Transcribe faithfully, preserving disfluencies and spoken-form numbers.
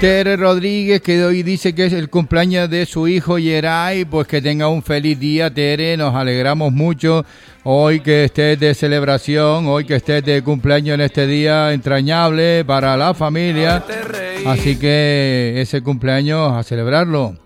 Tere Rodríguez, que hoy dice que es el cumpleaños de su hijo Yeray, pues que tenga un feliz día, Tere, nos alegramos mucho hoy que estés de celebración, hoy que estés de cumpleaños en este día entrañable para la familia, así que ese cumpleaños a celebrarlo.